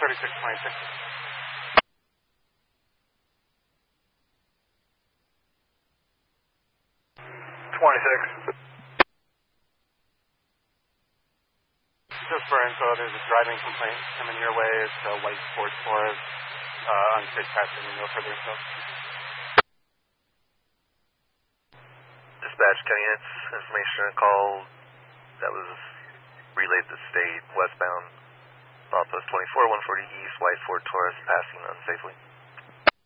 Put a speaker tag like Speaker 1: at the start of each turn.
Speaker 1: 3626. 26. Just for info, there's a driving complaint coming your way. It's a white Ford Taurus, unfit passing, no further info.
Speaker 2: Dispatch, County Units, information on a call that was relayed to state westbound, Post 24, 140 East, white Ford Taurus passing unsafely.